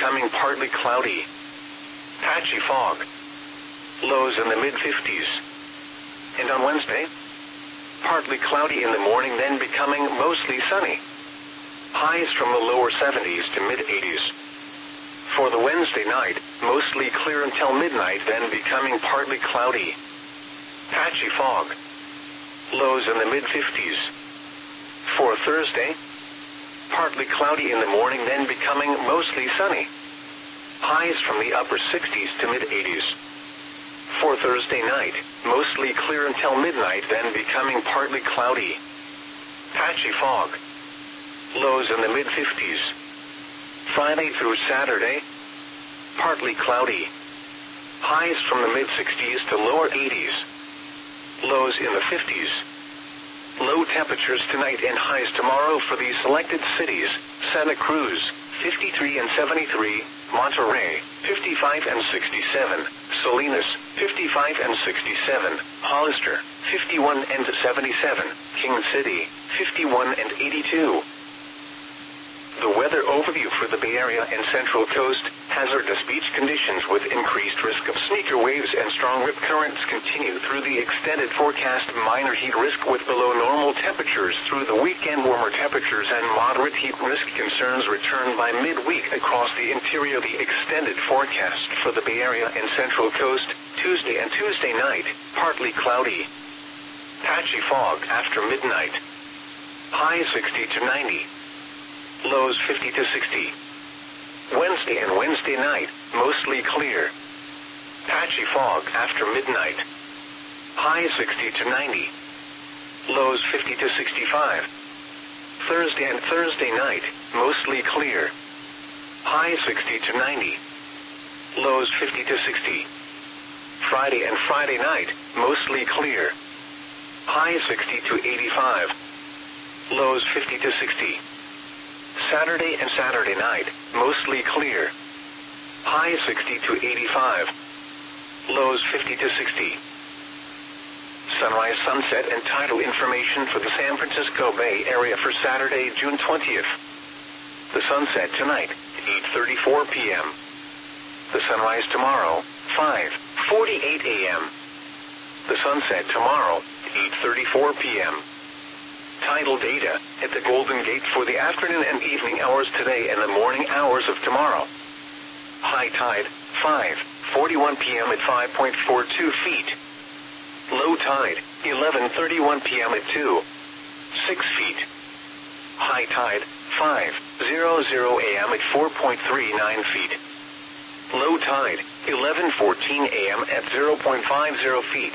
becoming partly cloudy. Patchy fog. Lows in the mid-50s. And on Wednesday, partly cloudy in the morning, then becoming mostly sunny. Highs from the lower 70s to mid-80s. For the Wednesday night, mostly clear until midnight, then becoming partly cloudy. Patchy fog. Lows in the mid-50s. For Thursday, partly cloudy in the morning, then becoming mostly sunny. Highs from the upper 60s to mid-80s. For Thursday night, mostly clear until midnight, then becoming partly cloudy. Patchy fog. Lows in the mid-50s. Friday through Saturday, partly cloudy. Highs from the mid-60s to lower 80s. Lows in the 50s. Low temperatures tonight and highs tomorrow for these selected cities: Santa Cruz, 53 and 73, Monterey, 55 and 67, Salinas, 55 and 67, Hollister, 51 and 77, King City, 51 and 82. The weather overview for the Bay Area and Central Coast: hazardous beach conditions with increased risk of sneaker waves and strong rip currents continue through the extended forecast. Minor heat risk with below normal temperatures through the weekend. Warmer temperatures and moderate heat risk concerns return by midweek across the interior. The extended forecast for the Bay Area and Central Coast: Tuesday and Tuesday night, partly cloudy. Patchy fog after midnight. Highs 60 to 90. Lows 50 to 60. Wednesday and Wednesday night, mostly clear. Patchy fog after midnight. Highs 60 to 90. Lows 50 to 65. Thursday and Thursday night, mostly clear. Highs 60 to 90. Lows 50 to 60. Friday and Friday night, mostly clear. Highs 60 to 85. Lows 50 to 60. Saturday and Saturday night, mostly clear. Highs 60 to 85. Lows 50 to 60. Sunrise, sunset, and tidal information for the San Francisco Bay Area for Saturday, June 20th. The sunset tonight, 8:34 p.m. The sunrise tomorrow, 5:48 a.m. The sunset tomorrow, 8:34 p.m. Tidal data at the Golden Gate for the afternoon and evening hours today and the morning hours of tomorrow. High tide, 5:41 p.m. at 5.42 feet. Low tide, 11:31 p.m. at 2.6 feet. High tide, 5:00 a.m. at 4.39 feet. Low tide, 11:14 a.m. at 0.50 feet.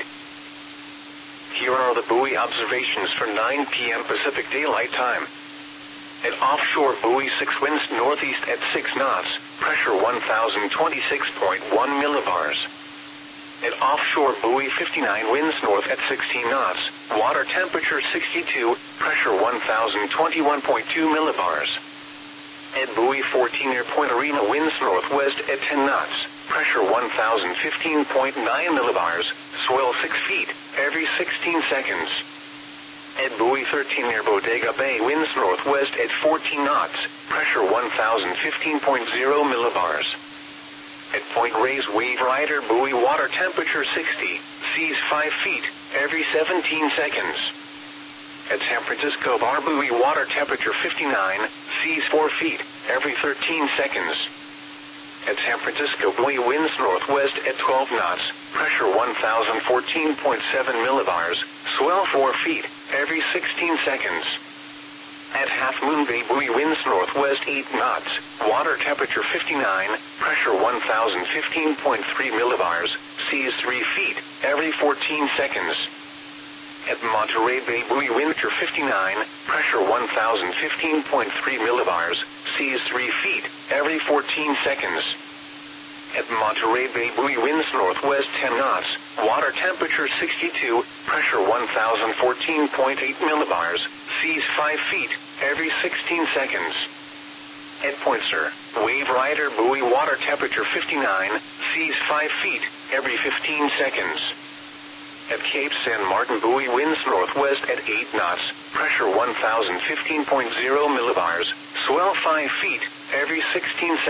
Here are the buoy observations for 9 p.m. Pacific Daylight Time. At offshore buoy 6, winds northeast at 6 knots, pressure 1026.1 millibars. At offshore buoy 59, winds north at 16 knots, water temperature 62, pressure 1021.2 millibars. At buoy 14 near Point Arena, winds northwest at 10 knots, pressure 1015.9 millibars, swell 6 feet every 16 seconds. At buoy 13 near Bodega Bay, winds northwest at 14 knots, pressure 1015.0 millibars. At Point Reyes Wave Rider buoy, water temperature 60, seas 5 feet every 17 seconds. At San Francisco Bar buoy, water temperature 59, seas 4 feet every 13 seconds. At San Francisco buoy, winds northwest at 12 knots, pressure 1014.7 millibars, swell 4 feet every 16 seconds. At Half Moon Bay buoy, winds northwest 8 knots, water temperature 59, pressure 1015.3 millibars, seas 3 feet every 14 seconds. At Monterey Bay buoy, wind 59, pressure 1015.3 millibars, seas 3 feet every 14 seconds. At Monterey Bay buoy, winds northwest 10 knots, water temperature 62, pressure 1014.8 millibars, seas 5 feet every 16 seconds. At Point Sur Wave Rider buoy, water temperature 59, seas 5 feet every 15 seconds. At Cape San Martin buoy, winds northwest at 8 knots, pressure 1015.0 millibars, swell 5 feet every 16 seconds.